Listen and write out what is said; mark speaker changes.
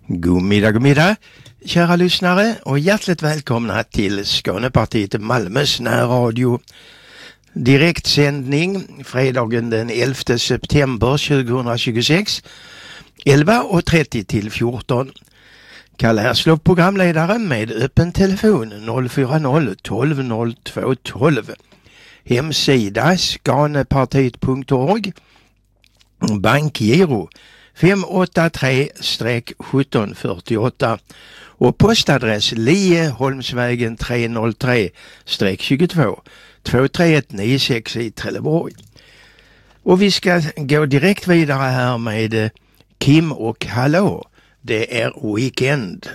Speaker 1: God middag, kära lyssnare, och hjärtligt välkomna till Skånepartiet Malmös närradio. Direktsändning fredagen den 11 september 2026, 11.30 till 14. Kalle Herslov, programledare, med öppen telefon 040 12 02 12. Hemsida skanepartiet.org. Bankgiro 583-1748 och postadress Lieholmsvägen 303-22 23196 i Trelleborg. Och vi ska gå direkt vidare här med Kim och Hallå. Det är weekend.